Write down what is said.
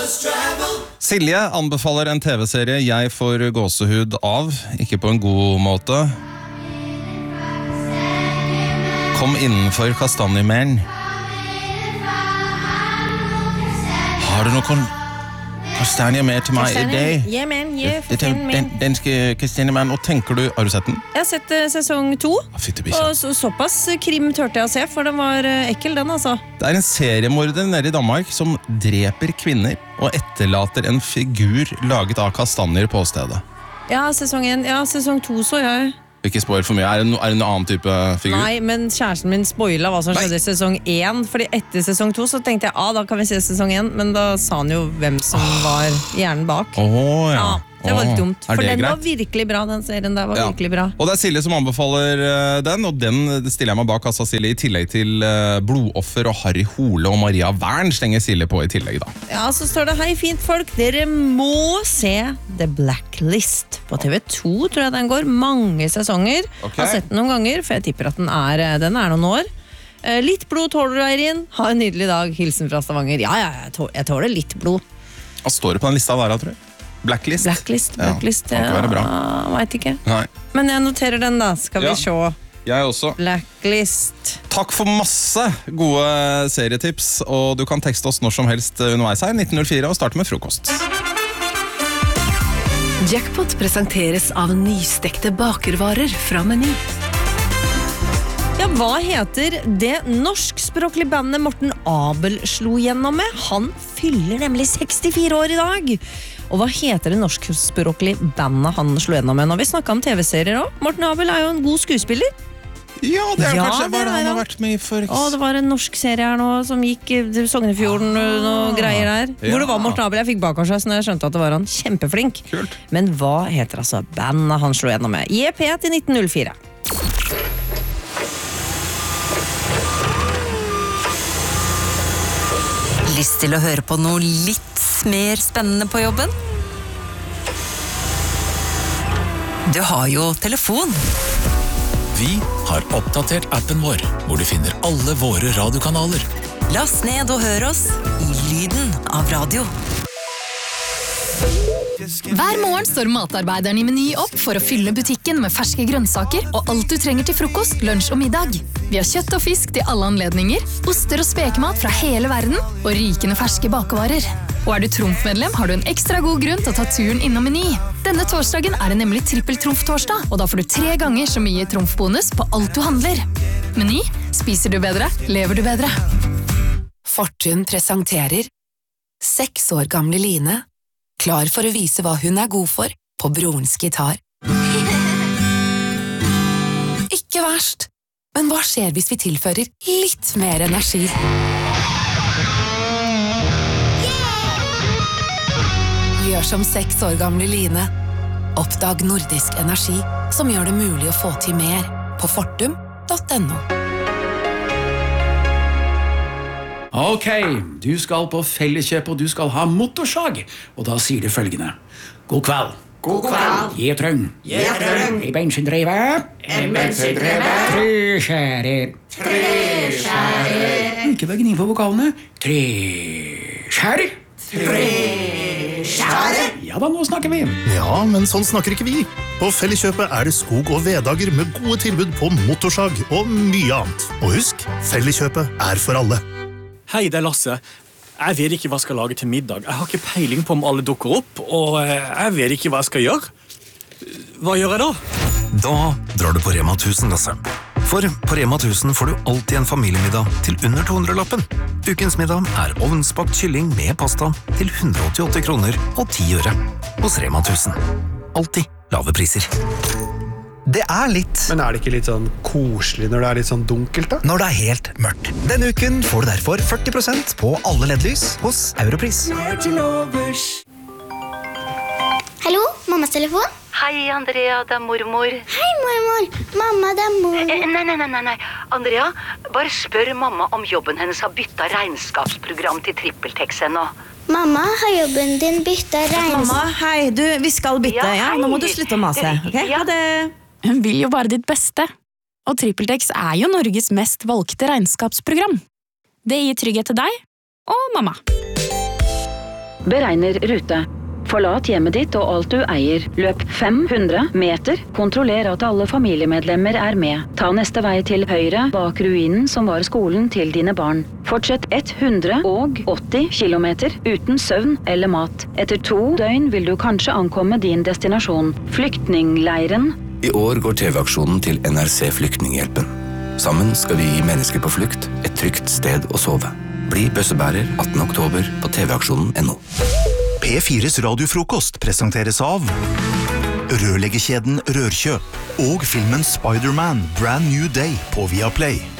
Silje anbefaler en TV-serie jeg får gåsehud av, ikke på en god måte. Kom innenfor kastanjemenn. Har du noen kastanje med til meg i dag? Ja, men, ja, for Danske kastanjemenn, og tenker du, har du sett den? Jeg har sett sesong 2, og såpass krim tørte jeg å se, for den var ekkel den altså. Det en seriemorder nede i Danmark som dreper kvinner og etterlater en figur laget av kastanjer på stedet. Ja, sesong 1, ja, sesong 2 så jeg. Ikke spoil for mye, det en annen type figur? Nei, men kjæresten min spoilet hva som skjedde i sesong 1, fordi etter sesong 2 så tenkte jeg, da kan vi se sesong 1, men da sa han jo hvem som var hjernen bak. Ja. Det var litt dumt, for den greit? var virkelig bra, den serien der var virkelig bra. Og det Silje som anbefaler den, og den stiller jeg meg bak, altså Silje, i tillegg til Blodoffer og Harry Hole og Maria Wern slenger Silje på i tillegg da. Ja, så står det, hei fint folk, dere må se The Blacklist på TV2, tror jeg den går, mange sesonger. Jeg har sett den noen ganger, for jeg tipper at den er noen år. Litt blod tåler du, Eirin, ha en nydelig dag, hilsen fra Stavanger. Ja, jeg tåler litt blod. Hva står det på den lista der, tror jeg? Blacklist? Blacklist, kan ikke være bra. Vet ikke. Nei. Men jeg noterer den da, skal vi se. Jeg også. Blacklist. Takk for masse gode serietips, og du kan tekste oss når som helst underveis her, 1904, og starte med frokost. Jackpot presenteres av nystekte bakervarer fra Meny. Ja, hva heter det norskspråklige bandet Morten Abel slo gjennom med? Han fyller nemlig 64 år i dag. Og hva heter det norskspråklige bandet han slo gjennom med? Når vi snakket om TV-serier også. Morten Abel jo en god skuespiller. Ja, det kanskje bare han har vært med i for... Det var en norsk serie her nå som gikk til Sognefjorden og greier der. Hvor det var Morten Abel, jeg fikk bakoversveis når jeg skjønte at det var han. Kjempeflink. Kult. Men hva heter altså bandet han slo gjennom med? JP til 1904. Lyst til å høre på noe litt mer spennende på jobben? Du har jo telefon. Vi har oppdatert appen vår, hvor du finner alle våre radiokanaler. Last ned og hør oss i lyden av radio. Hver morgen står matarbeideren i Meny opp for å fylle butikken med ferske grønnsaker og alt du trenger til frokost, lunsj og middag. Vi har kjøtt og fisk til alle anledninger, oster og spekemat fra hele verden og rikende ferske bakevarer. Og du Trumf-medlem, har du en ekstra god grunn til å ta turen innom Meny. Denne torsdagen det nemlig trippel-Trumf-torsdag, og da får du 3 ganger så mye Trumf-bonus på alt du handler. Meny, spiser du bedre, lever du bedre. Fortun presenterer 6 år gamle Line, klar for å vise hva hun god for på brorens gitar. Ikke verst, men hva skjer hvis vi tilfører litt mer energi? Gjør som 6 år gamle Line. Oppdag nordisk energi, som gjør det mulig å få til mer på fortum.no. Ok, du skal på Felleskjøp og du skal ha motorsag. Og da sier du følgende. God kveld. God kveld. Gjetrøng. Gjetrøng. I bensindrevet. En bensindrevet. Treskjærer. Treskjærer. Ikke bare gni på vokalene. Treskjærer. Treskjærer. Ja da, nå snakker vi. Ja, men sånn snakker ikke vi. På Felleskjøpet det skog- og veddager med gode tilbud på motorsag og mye annet. Og husk, Felleskjøpet for alle. Hei, det Lasse. Jeg vet ikke hva jeg skal lage til middag. Jeg har ikke peiling på om alle dukker opp, og jeg vet ikke hva jeg skal gjøre. Hva gjør jeg da? Da drar du på Rema 1000, Lasse. For på Rema 1000 får du alltid en familiemiddag til under 200-lappen. Ukens middag ovnsbakt kylling med pasta til 188 kroner og 10 øre. Hos Rema 1000. Alltid lave priser. Det litt. Men det ikke litt sånn koselig når det litt sånn dunkelt da? Når det helt mørkt. Denne uken får du derfor 40% på alle LED-lys hos Europris. Hallo, mammas telefon? Hei, Andrea, det mormor. Hei, mormor. Mamma, det mormor. Nei. Andrea, bare spør mamma om jobben hennes har byttet regnskapsprogram til TrippelTex ennå. Mamma, har jobben din byttet regnskap? Mamma, hei, vi skal bytte, ja. Nå må du slutte å mase, ok? Ja, hun vil jo bare ditt beste. Og TrippelTex jo Norges mest valgte regnskapsprogram. Det gir trygghet til deg og mamma. Beregner rute. Forlat hjemmet ditt og alt du eier. Løp 500 meter. Kontroller at alle familiemedlemmer er med. Ta neste vei til høyre bak ruinen som var skolen til dine barn. Fortsett 180 kilometer uten søvn eller mat. Etter 2 døgn vil du kanskje ankomme din destinasjon. Flyktningleiren. I år går TV-aksjonen til NRC Flyktninghjelpen. Sammen skal vi gi mennesker på flukt et trygt sted å sove. Bli bøssebærer 18. oktober på tvaksjonen.no. P4s radiofrokost presenteres av rørleggerkjeden Rørkjøp og filmen Spider-Man Brand New Day på Viaplay.